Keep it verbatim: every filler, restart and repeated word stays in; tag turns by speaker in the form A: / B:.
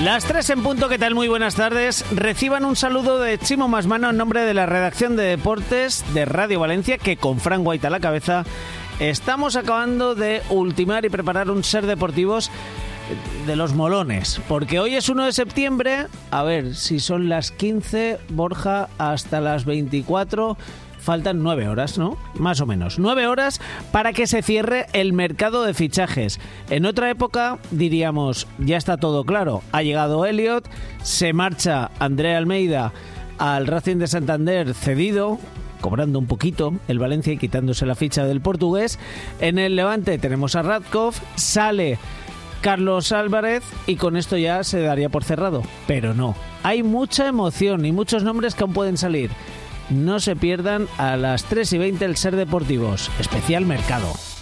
A: Las tres en punto, ¿qué tal? Muy buenas tardes. Reciban un saludo de Chimo Masmano en nombre de la redacción de deportes de Radio Valencia, que con Fran Guaita a la cabeza estamos acabando de ultimar y preparar un Ser Deportivos de los molones, porque hoy es uno de septiembre, a ver si son las quince, Borja, hasta las veinticuatro... Faltan nueve horas, ¿no? Más o menos. Nueve horas para que se cierre el mercado de fichajes. En otra época diríamos, ya está todo claro. Ha llegado Elliot, se marcha André Almeida al Racing de Santander cedido, cobrando un poquito el Valencia y quitándose la ficha del portugués. En el Levante tenemos a Radkov, sale Carlos Álvarez y con esto ya se daría por cerrado. Pero no, hay mucha emoción y muchos nombres que aún pueden salir. No se pierdan a las tres y veinte el Ser Deportivos, especial mercado.